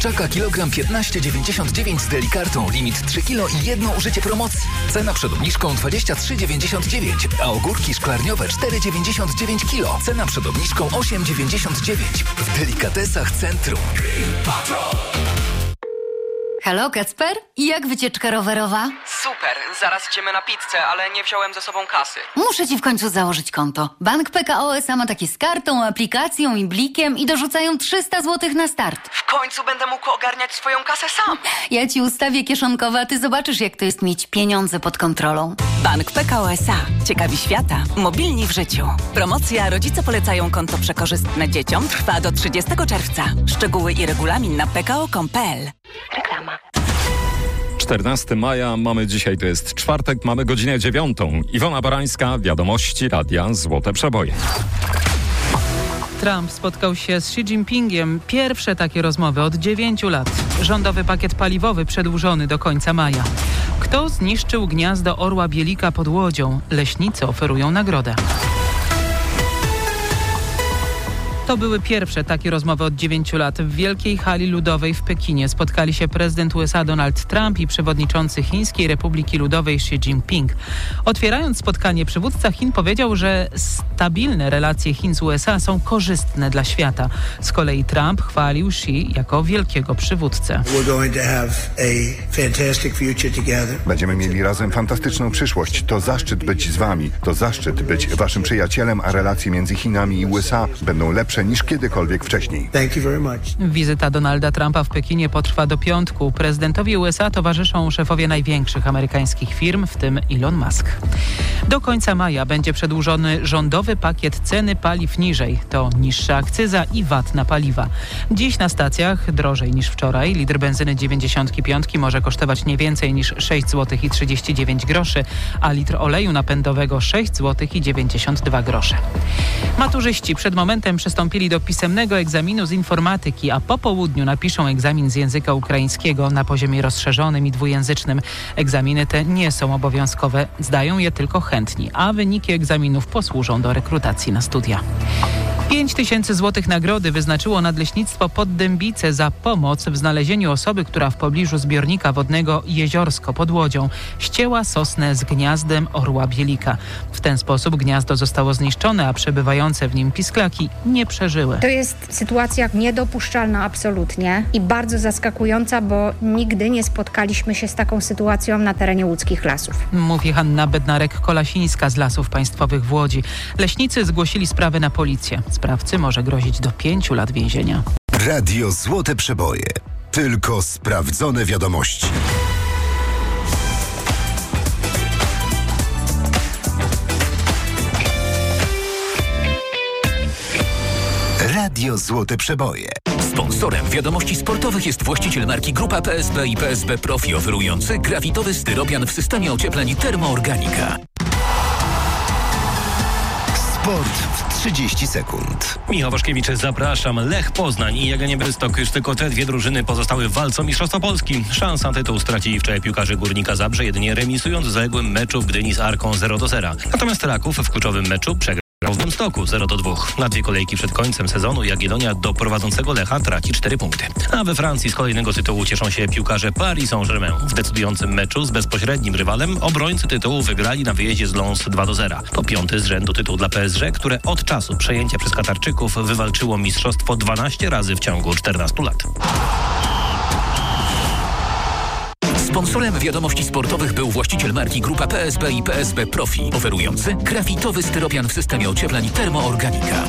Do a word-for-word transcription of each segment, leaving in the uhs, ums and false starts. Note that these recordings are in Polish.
kurczaka kilogram piętnaście dziewięćdziesiąt dziewięć z Delikartą. Limit trzy kilo i jedno użycie promocji. Cena przed obniżką dwadzieścia trzy dziewięćdziesiąt dziewięć, a ogórki szklarniowe cztery dziewięćdziesiąt dziewięć kilo. Cena przed obniżką osiem dziewięćdziesiąt dziewięć. W Delikatesach Centrum. Halo, Kacper? Jak wycieczka rowerowa? Super, zaraz idziemy na pizzę, ale nie wziąłem ze sobą kasy. Muszę ci w końcu założyć konto. Bank P K O S A ma takie z kartą, aplikacją i blikiem i dorzucają trzysta złotych na start. W końcu będę mógł ogarniać swoją kasę sam. Ja ci ustawię kieszonkowe, a ty zobaczysz, jak to jest mieć pieniądze pod kontrolą. Bank P K O S A. Ciekawi świata. Mobilni w życiu. Promocja Rodzice polecają konto przekorzystne dzieciom trwa do trzydziestego czerwca. Szczegóły i regulamin na p k o kropka com kropka p l. Reklama. czternastego maja mamy dzisiaj, to jest czwartek, mamy godzinę dziewiątą. Iwona Barańska, Wiadomości Radia Złote Przeboje. Trump spotkał się z Xi Jinpingiem. Pierwsze takie rozmowy od dziewięciu lat. Rządowy pakiet paliwowy przedłużony do końca maja. Kto zniszczył gniazdo orła bielika pod Łodzią? Leśnicy oferują nagrodę. To były pierwsze takie rozmowy od dziewięciu lat. W Wielkiej Hali Ludowej w Pekinie spotkali się prezydent U S A Donald Trump i przewodniczący Chińskiej Republiki Ludowej Xi Jinping. Otwierając spotkanie, przywódca Chin powiedział, że stabilne relacje Chin z U S A są korzystne dla świata. Z kolei Trump chwalił Xi jako wielkiego przywódcę. Będziemy mieli razem fantastyczną przyszłość. To zaszczyt być z wami. To zaszczyt być waszym przyjacielem, a relacje między Chinami i U S A będą lepsze niż kiedykolwiek wcześniej. Thank you very much. Wizyta Donalda Trumpa w Pekinie potrwa do piątku. Prezydentowi U S A towarzyszą szefowie największych amerykańskich firm, w tym Elon Musk. Do końca maja będzie przedłużony rządowy pakiet ceny paliw niżej. To niższa akcyza i V A T na paliwa. Dziś na stacjach drożej niż wczoraj. Litr benzyny dziewięćdziesiąt pięć może kosztować nie więcej niż sześć złotych i trzydzieści dziewięć groszy, a litr oleju napędowego sześć złotych i dziewięćdziesiąt dwa grosze. Maturzyści przed momentem przystąpili do pisemnego egzaminu z informatyki, a po południu napiszą egzamin z języka ukraińskiego na poziomie rozszerzonym i dwujęzycznym. Egzaminy te nie są obowiązkowe, zdają je tylko chętni, a wyniki egzaminów posłużą do rekrutacji na studia. pięć tysięcy złotych nagrody wyznaczyło Nadleśnictwo Poddębice za pomoc w znalezieniu osoby, która w pobliżu zbiornika wodnego Jeziorsko pod Łodzią ścięła sosnę z gniazdem orła bielika. W ten sposób gniazdo zostało zniszczone, a przebywające w nim pisklaki nie przeżyły. To jest sytuacja niedopuszczalna absolutnie i bardzo zaskakująca, bo nigdy nie spotkaliśmy się z taką sytuacją na terenie łódzkich lasów. Mówi Hanna Bednarek-Kolasińska z Lasów Państwowych w Łodzi. Leśnicy zgłosili sprawę na policję. Sprawcy może grozić do pięciu lat więzienia. Radio Złote Przeboje. Tylko sprawdzone wiadomości. Radio Złote Przeboje. Sponsorem Wiadomości Sportowych jest właściciel marki Grupa P S B i P S B Profi, oferujący grafitowy styropian w systemie ociepleń Termoorganika. Sport w trzydzieści sekund. Michał Waszkiewicz, zapraszam. Lech Poznań i Jagiellonia Białystok. Już tylko te dwie drużyny pozostały w walce o Mistrzostwo Polski. Szansa na tytuł stracili wczoraj piłkarze Górnika Zabrze, jedynie remisując w zaległym meczu w Gdyni z Arką zero do zera. Natomiast Raków w kluczowym meczu przegrał w Białymstoku zero do dwóch. Na dwie kolejki przed końcem sezonu Jagiellonia do prowadzącego Lecha traci cztery punkty. A we Francji z kolejnego tytułu cieszą się piłkarze Paris Saint-Germain. W decydującym meczu z bezpośrednim rywalem obrońcy tytułu wygrali na wyjeździe z Lens dwa do zera. To piąty z rzędu tytuł dla P S G, które od czasu przejęcia przez Katarczyków wywalczyło mistrzostwo dwanaście razy w ciągu czternastu lat. Sponsorem Wiadomości Sportowych był właściciel marki Grupa P S B i P S B Profi, oferujący grafitowy styropian w systemie ociepleń Termoorganika.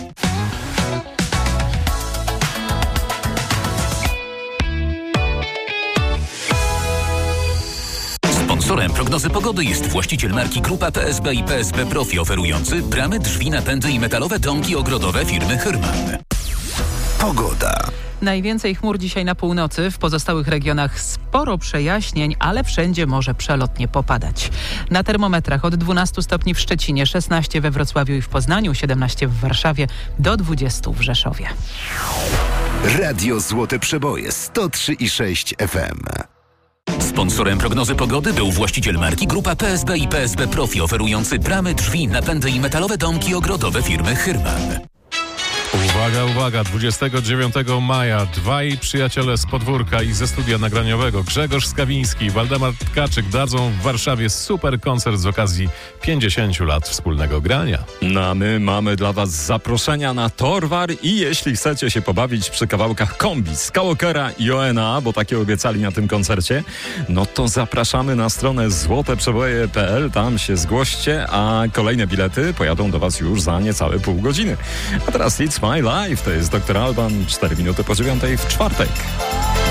Sponsorem prognozy pogody jest właściciel marki Grupa P S B i P S B Profi, oferujący bramy, drzwi, napędy i metalowe domki ogrodowe firmy Hyrman. Pogoda. Najwięcej chmur dzisiaj na północy, w pozostałych regionach sporo przejaśnień, ale wszędzie może przelotnie popadać. Na termometrach od dwunastu stopni w Szczecinie, szesnaście we Wrocławiu i w Poznaniu, siedemnaście w Warszawie, do dwudziestu w Rzeszowie. Radio Złote Przeboje sto trzy i sześć F M. Sponsorem prognozy pogody był właściciel marki Grupa P S B i P S B Profi, oferujący bramy, drzwi, napędy i metalowe domki ogrodowe firmy Hyrman. Uwaga! Uwaga, uwaga, dwudziestego dziewiątego maja dwaj przyjaciele z podwórka i ze studia nagraniowego, Grzegorz Skawiński i Waldemar Tkaczyk, dadzą w Warszawie super koncert z okazji pięćdziesięciu lat wspólnego grania. No a my mamy dla Was zaproszenia na Torwar i jeśli chcecie się pobawić przy kawałkach kombi Skywalkera i Oena, bo takie obiecali na tym koncercie, no to zapraszamy na stronę złote przeboje kropka p l, tam się zgłoście, a kolejne bilety pojadą do Was już za niecałe pół godziny. A teraz It's My Life, to jest doktor Alban, cztery minuty po dziewiątej w czwartek.